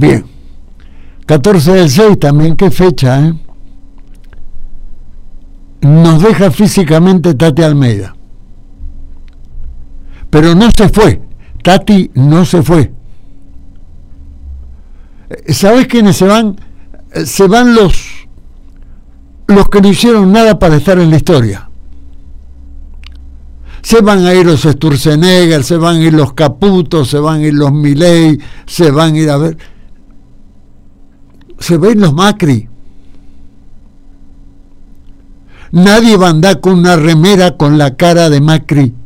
Bien. 14/6 también, qué fecha, ¿eh? Nos deja físicamente Tati Almeida. Pero no se fue. Tati no se fue. ¿Sabes quiénes se van? Se van los que no hicieron nada para estar en la historia. Se van a ir los Sturzenegger, se van a ir los Caputo, se van a ir los Milei, se van a ir a ver. Se ven los Macri. Nadie va a andar con una remera con la cara de Macri.